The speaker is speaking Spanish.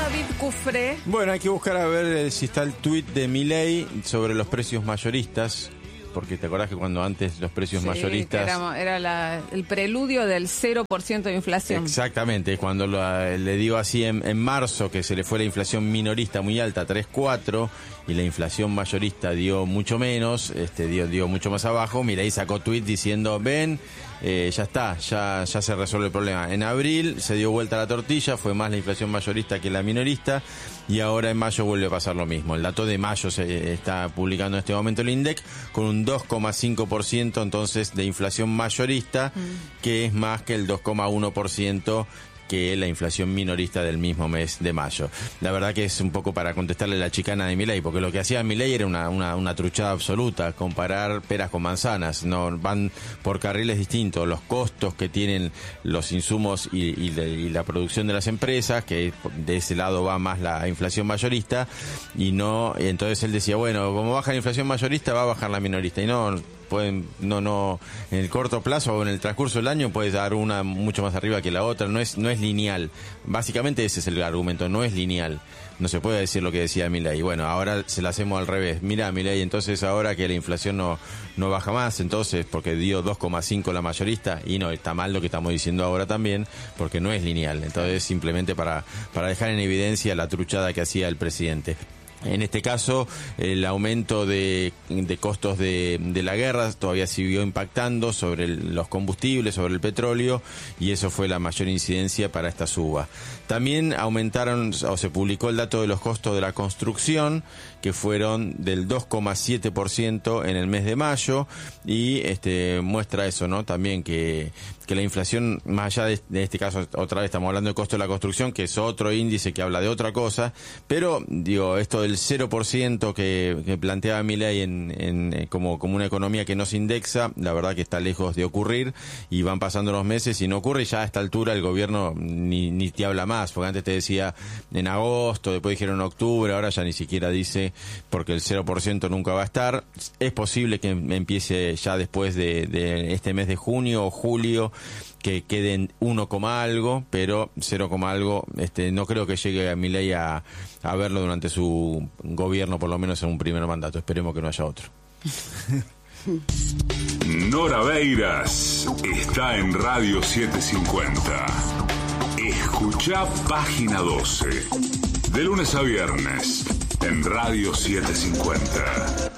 David Cufré. Bueno, hay que buscar a ver si está el tuit de Milei sobre los precios mayoristas. Porque te acordás que cuando antes los precios mayoristas... Era el preludio del 0% de inflación. Exactamente, cuando le digo así en marzo que se le fue la inflación minorista muy alta, 3,4, y la inflación mayorista dio mucho menos, dio mucho más abajo, Milei sacó tuit diciendo, ven, ya está, ya se resuelve el problema. En abril se dio vuelta la tortilla, fue más la inflación mayorista que la minorista, y ahora en mayo vuelve a pasar lo mismo. El dato de mayo se está publicando en este momento el INDEC con un 2,5% entonces de inflación mayorista, que es más que el 2,1% que la inflación minorista del mismo mes de mayo. La verdad que es un poco para contestarle la chicana de Milei, porque lo que hacía Milei era una truchada absoluta, comparar peras con manzanas, no van por carriles distintos, los costos que tienen los insumos y la producción de las empresas, que de ese lado va más la inflación mayorista, y no, entonces él decía, bueno, como baja la inflación mayorista, va a bajar la minorista, y no en el corto plazo o en el transcurso del año puedes dar una mucho más arriba que la otra, no es lineal. Básicamente ese es el argumento, no es lineal. No se puede decir lo que decía Milei. Bueno, ahora se la hacemos al revés. Mira, Milei, entonces ahora que la inflación no baja más, entonces porque dio 2,5 la mayorista, y no, está mal lo que estamos diciendo ahora también, porque no es lineal. Entonces simplemente para dejar en evidencia la truchada que hacía el presidente. En este caso, el aumento de costos de la guerra todavía siguió impactando sobre los combustibles, sobre el petróleo, y eso fue la mayor incidencia para esta suba. También aumentaron, o se publicó el dato de los costos de la construcción, que fueron del 2,7% en el mes de mayo, y muestra eso, ¿no? También que la inflación, más allá de este caso, otra vez estamos hablando del costo de la construcción, que es otro índice que habla de otra cosa, pero digo, esto del 0% que planteaba Milei como una economía que no se indexa, la verdad que está lejos de ocurrir, y van pasando los meses y no ocurre, y ya a esta altura el gobierno ni te habla más, porque antes te decía en agosto, después dijeron en octubre, ahora ya ni siquiera dice, porque el 0% nunca va a estar. Es posible que empiece ya después de este mes de junio o julio, que queden 1, algo, pero 0, algo, no creo que llegue a Milei a verlo durante su gobierno, por lo menos en un primer mandato. Esperemos que no haya otro. Nora Beiras está en Radio 750. Escuchá Página 12. De lunes a viernes en Radio 750.